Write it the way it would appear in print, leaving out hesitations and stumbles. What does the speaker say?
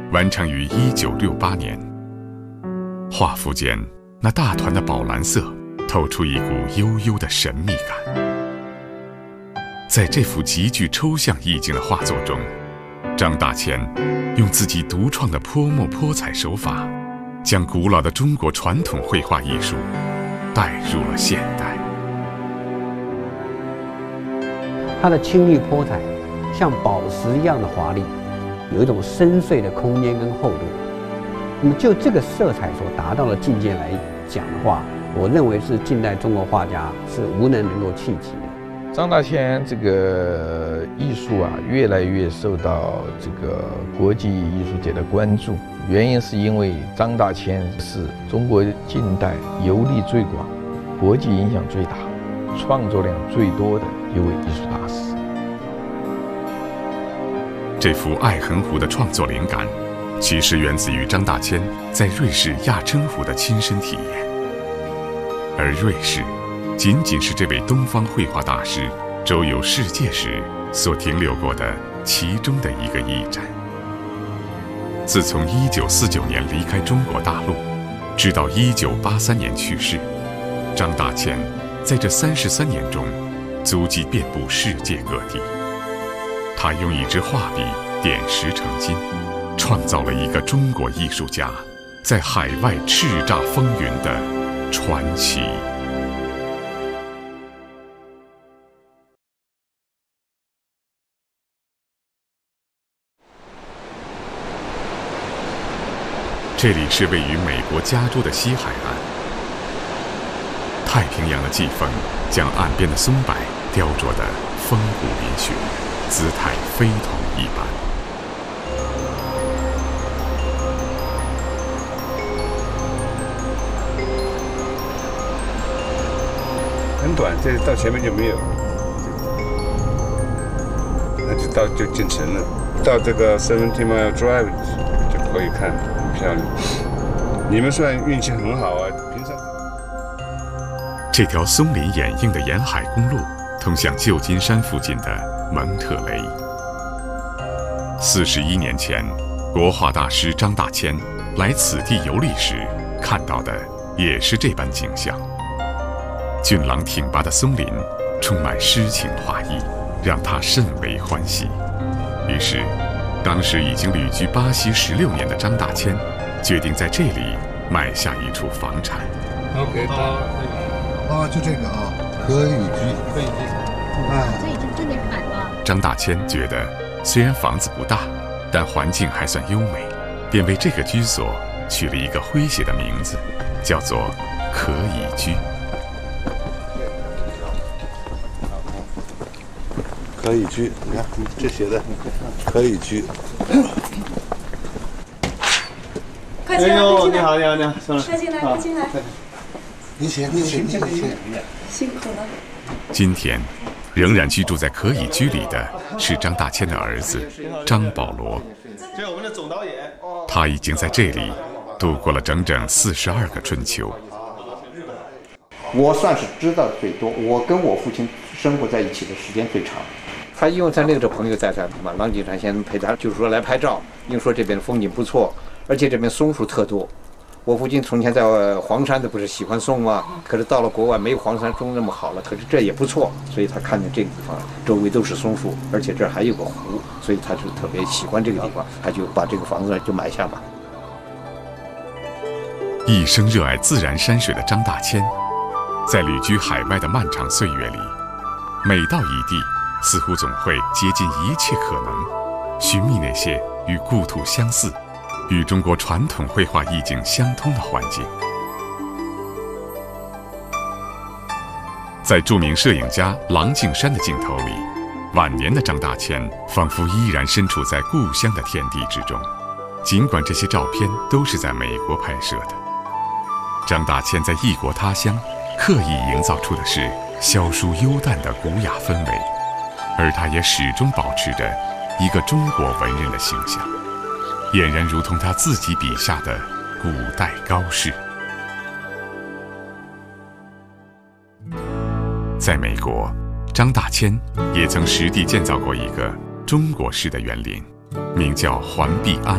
完成于1968年。画幅间那大团的宝蓝色透出一股悠悠的神秘感。在这幅极具抽象意境的画作中，张大千用自己独创的泼墨泼彩手法，将古老的中国传统绘画艺术带入了现代。 它的青绿泼彩像宝石一样的华丽，有一种深邃的空间跟厚度。那么就这个色彩所达到的境界来讲的话，我认为是近代中国画家是无人能够企及的。 张大千这个艺术啊，越来越受到这个国际艺术界的关注，原因是因为张大千是中国近代游历最广、国际影响最大、创作量最多的一位艺术大师。 这幅爱痕湖的创作灵感，其实源自于张大千在瑞士亚琛湖的亲身体验，而瑞士仅仅是这位东方绘画大师周游世界时所停留过的其中的一个驿站。自从1949年离开中国大陆，直到1983年去世，张大千在这33年中足迹遍布世界各地。他用一支画笔点石成金，创造了一个中国艺术家在海外叱咤风云的传奇。这里是位于美国加州的西海岸，太平洋的季风将岸边的松柏雕琢得风骨嶙峋，姿态非同一般。 很短，这到前面就没有，那就进城了。到这个 70 Mile Drive 就可以看，很漂亮。你们算运气很好啊，平常。 这条松林掩映的沿海公路通向旧金山附近的蒙特雷。41年前，国画大师张大千来此地游历时看到的也是这般景象。俊朗挺拔的松林充满诗情画意，让他甚为欢喜。于是，当时已经旅居巴西16年的张大千决定在这里买下一处房产。 OK， 就这个啊，可以居， 可以居。这已经真的是买了。 张大千觉得，虽然房子不大，但环境还算优美，便为这个居所取了一个诙谐的名字，叫做“可以居”。 可以居，你看这写的可以居。 快进来，快进来！ 你好，你好，你好， 快进来，快进来！ 你请。 辛苦了。 今天，仍然居住在可以居里的是张大千的儿子张保罗。 这是我们的总导演。 他已经在这里度过了整整42个春秋。 我算是知道最多，我跟我父亲生活在一起的时间最长。他因为他那个朋友在这嘛，郎景山先生陪他，就是说来拍照，因为说这边的风景不错，而且这边松树特多。我父亲从前在黄山的不是喜欢松吗？可是到了国外没有黄山松那么好了，可是这也不错，所以他看见这个地方周围都是松树，而且这儿还有个湖，所以他就特别喜欢这个地方，他就把这个房子就买下吧。 一生热爱自然山水的张大千，在旅居海外的漫长岁月里，每到一地，似乎总会竭尽一切可能，寻觅那些与故土相似、与中国传统绘画意境相通的环境。在著名摄影家郎景山的镜头里，晚年的张大千仿佛依然身处在故乡的天地之中，尽管这些照片都是在美国拍摄的。张大千在异国他乡刻意营造出的是萧疏幽淡的古雅氛围，而他也始终保持着一个中国文人的形象，俨然如同他自己笔下的古代高士。在美国，张大千也曾实地建造过一个中国式的园林，名叫环碧庵。